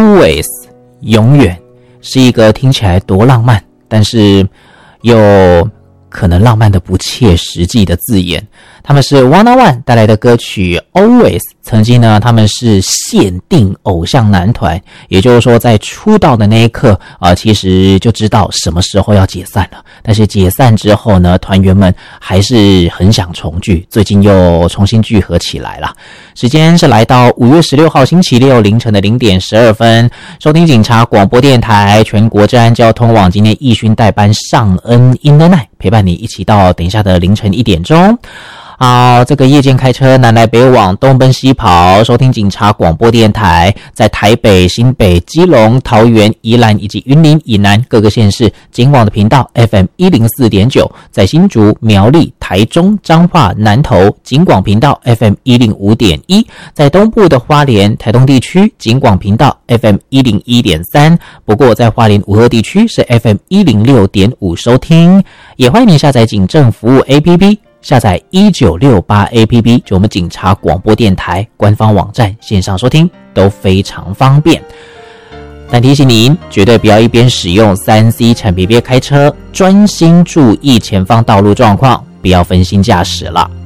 always 永远是一个听起来多浪漫，但是又可能浪漫的不切实际的字眼。他们是 101 带来的歌曲 Always， 曾经呢他们是限定偶像男团，也就是说在出道的那一刻其实就知道什么时候要解散了，但是解散之后呢，团员们还是很想重聚，最近又重新聚合起来了。时间是来到5月16号星期六凌晨的0点12分，收听警察广播电台全国治安交通网，今天义勋代班尚恩 in the night， 陪伴你一起到等一下的凌晨1点钟。好，这个夜间开车南来北往东奔西跑，收听警察广播电台，在台北、新北、基隆、桃园、宜兰以及云林以南各个县市警广的频道 FM 104.9， 在新竹、苗栗、台中、彰化、南投警广频道 FM 105.1， 在东部的花莲、台东地区警广频道 FM 101.3， 不过在花莲五河地区是 FM 106.5 收听。也欢迎你下载警政服务 APP，下载1968 APP， 就我们警察广播电台官方网站线上收听都非常方便。但提醒您，绝对不要一边使用 3C 产品边开车，专心注意前方道路状况，不要分心驾驶了。